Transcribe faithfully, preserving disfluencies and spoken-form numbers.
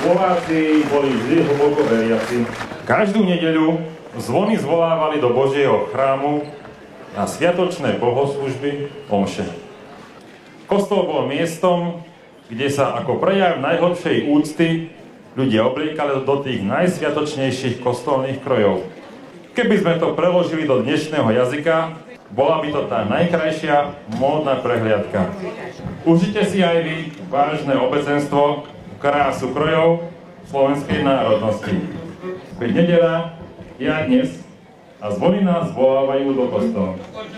Slováci boli vždy hlboko veriaci. Každú nedeľu zvony zvolávali do Božieho chrámu na sviatočné bohoslužby omše. Kostol bol miestom, kde sa ako prejav najhlbšej úcty ľudia obliekali do tých najsviatočnejších kostolných krojov. Keby sme to preložili do dnešného jazyka, bola by to tá najkrajšia módna prehliadka. Užite si aj vy vážne obecenstvo, krásu krojov slovenskej národnosti. Veď nedeľa je aj dnes a zvony nás volávajú do kostola.